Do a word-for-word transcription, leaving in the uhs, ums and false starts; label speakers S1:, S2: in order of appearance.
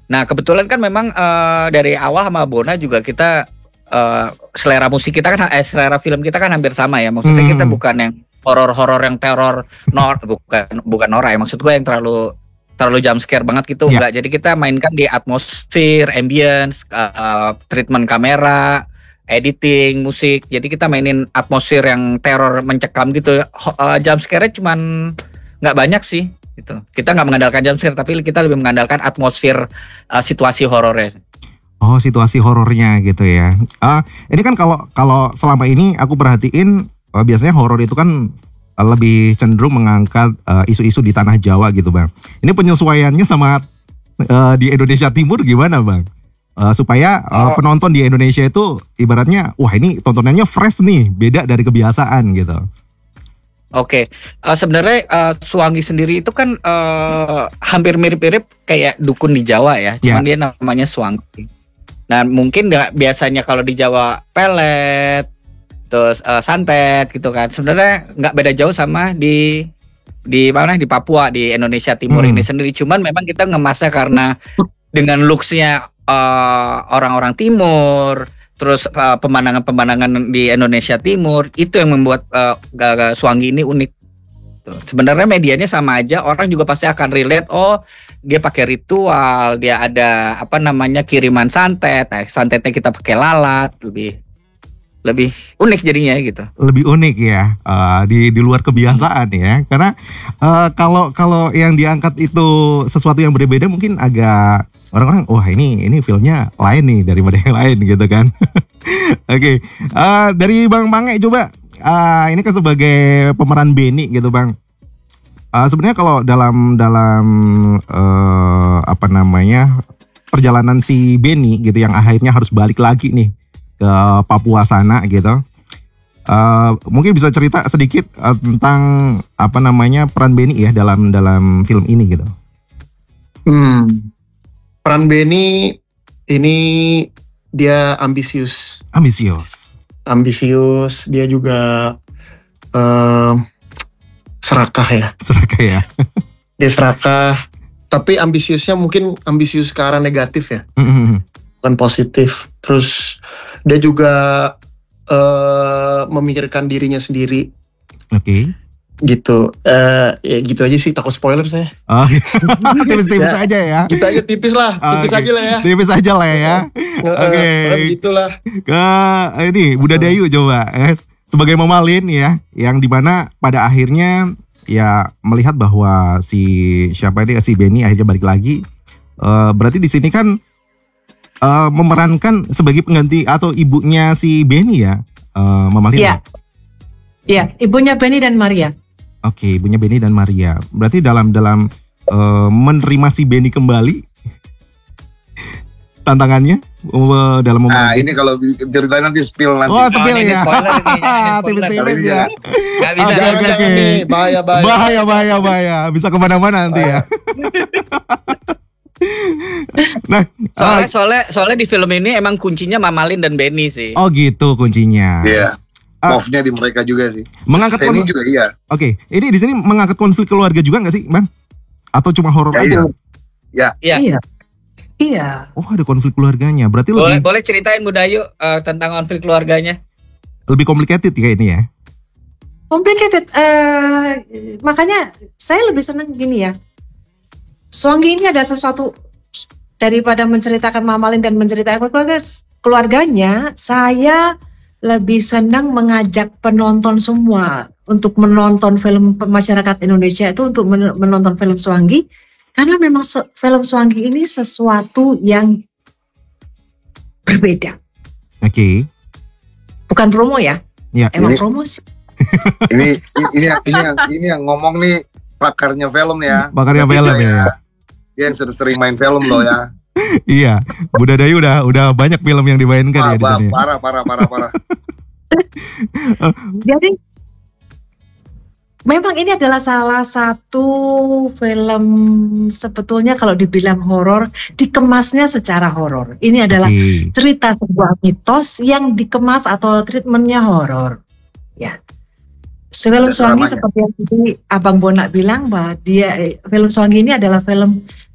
S1: Nah kebetulan kan memang uh, dari awal sama Bona juga kita uh, selera musik kita kan, eh, selera film kita kan hampir sama ya. Maksudnya
S2: Hmm.
S1: kita bukan yang horor-horor yang teror, nor bukan bukan norak ya. Maksud gue yang terlalu terlalu jump scare banget gitu,
S2: Ya.
S1: enggak. Jadi kita mainkan di atmosfer, ambience, uh, treatment kamera, editing, musik. Jadi kita mainin atmosfer yang teror mencekam gitu. Ho- uh, jump scare-nya cuman nggak banyak sih gitu. Kita nggak mengandalkan jump scare, tapi kita lebih mengandalkan atmosfer uh, situasi horornya.
S2: Oh, situasi horornya gitu ya. Ah, ini kan kalau kalau selama ini aku perhatiin eh, biasanya horor itu kan eh, lebih cenderung mengangkat eh, isu-isu di tanah Jawa gitu, Bang. Ini penyesuaiannya sama eh, di Indonesia Timur gimana, Bang? Eh, supaya eh,
S1: Oh.
S2: penonton di Indonesia itu ibaratnya wah ini tontonannya fresh nih, beda dari kebiasaan gitu.
S1: Oke, eh, sebenarnya eh, Suwangi sendiri itu kan eh, hampir mirip-mirip kayak dukun di Jawa ya, cuman dia namanya Suwangi. Nah mungkin nggak biasanya kalau di Jawa pelet, terus eh, santet gitu kan. Sebenarnya nggak beda jauh sama di di mana di Papua, di Indonesia Timur
S2: Hmm.
S1: ini sendiri. Cuman memang kita ngemasnya karena dengan looks-nya eh, orang-orang Timur, terus eh, pemandangan-pemandangan di Indonesia Timur itu yang membuat eh, Gaga Suwangi ini unik. Tuh. Sebenarnya medianya sama aja, orang juga pasti akan relate. Oh, dia pakai ritual, dia ada apa namanya kiriman santet. Nah, santetnya kita pakai lalat, lebih lebih unik jadinya gitu.
S2: Lebih unik ya, eh, di di luar kebiasaan ya, karena eh, kalau kalau yang diangkat itu sesuatu yang berbeda mungkin agak orang-orang wah ini ini filmnya lain nih daripada yang lain gitu kan. Oke, eh, dari Bang Mange coba eh, ini kan sebagai pemeran Benny gitu Bang. Eh, sebenarnya kalau dalam dalam eh, apa namanya perjalanan si Benny gitu yang akhirnya harus balik lagi nih ke Papua sana gitu. Uh, mungkin bisa cerita sedikit uh, tentang apa namanya peran Benny ya dalam dalam film ini gitu.
S3: Hmm. Peran Benny ini dia ambisius,
S2: Ambisius.
S3: ambisius. Dia juga eh, serakah ya.
S2: Serakah ya.
S3: Dia serakah, tapi ambisiusnya mungkin ambisius ke arah negatif ya, bukan positif. Terus dia juga eh, memikirkan dirinya sendiri.
S2: Oke.
S3: Gitu. Eh, ya gitu aja sih, takut spoiler saya.
S2: Oh, tipis-tipis
S3: Ya.
S2: aja ya.
S3: Kita aja tipis lah, tipis
S2: Oke.
S3: aja lah ya.
S2: Tipis aja lah ya. Oke.
S3: Begitulah.
S2: Ke ini Bunda Dayu coba eh, sebagai Mamalin ya, yang dimana pada akhirnya ya melihat bahwa si siapa ini si Benny akhirnya balik lagi. Eh, berarti di sini kan eh, memerankan sebagai pengganti atau ibunya si Benny ya, eh, Mamalin.
S4: Iya. Iya, ibunya Benny dan Maria.
S2: Oke, ibunya Benny dan Maria. Berarti dalam dalam eh, menerima si Benny kembali tantangannya eh, dalam
S5: Nah
S2: memerankan.
S5: ini kalau ceritain nanti spill nanti.
S2: Oh, spill
S1: ini
S2: ya.
S1: spoiler ini, ini spoiler.
S2: Tipis-tipis ya.
S1: Nggak bisa.
S2: Oke,
S3: Jangan,
S2: oke,
S3: jangan
S2: oke.
S3: nih, bahaya, bahaya.
S2: Bahaya, bahaya, bahaya. Bisa kemana-mana nanti ya. Nah,
S1: Soalnya,
S2: ah,
S1: soalnya soalnya di film ini emang kuncinya Mamalin dan Benny sih.
S2: oh gitu kuncinya.
S5: Iya.
S2: Ah.
S5: Move-nya di mereka juga sih.
S2: Mengangkat
S5: Ini
S2: kon-
S5: juga iya.
S2: Oke, ini di sini mengangkat konflik keluarga juga nggak sih, Bang? Atau cuma horor
S5: Ya,
S2: aja?
S5: iya.
S1: Iya.
S4: Iya. Iya.
S2: Oh, ada konflik keluarganya. Berarti
S1: Boleh
S2: lebih
S1: boleh ceritain Bu Dayu eh, tentang konflik keluarganya.
S2: lebih complicated kayak ini ya.
S4: Complicated. eh makanya saya lebih senang gini ya. Suwangi ini ada sesuatu daripada menceritakan Mamalin dan menceritakan keluarga, keluarganya, saya lebih senang mengajak penonton semua untuk menonton film masyarakat Indonesia itu untuk men- menonton film Suwangi karena memang se- film Suwangi ini sesuatu yang berbeda.
S2: Oke.
S4: Bukan promo ya?
S2: Ya.
S4: Emang
S5: Ini-
S4: promo sih.
S5: Ini ini yang ini yang ini yang ngomong nih pakarnya film ya.
S2: Bakarnya
S5: Tapi
S2: film
S5: dia
S2: ya.
S5: Dia yang sering main film loh ya.
S2: Iya. Bunda Dayu udah udah banyak film yang dimainkan
S5: Wah,
S2: ya di
S5: bah,
S2: sini.
S5: parah parah parah parah.
S4: Jadi memang ini adalah salah satu film sebetulnya kalau dibilang horor, dikemasnya secara horor. Ini adalah
S2: Oke.
S4: cerita sebuah mitos yang dikemas atau treatmentnya horor. Ya. Film
S5: Ada
S4: Suwangi
S5: dramanya.
S4: seperti yang tadi Abang Bonak bilang bahwa dia eh, film Suwangi ini adalah film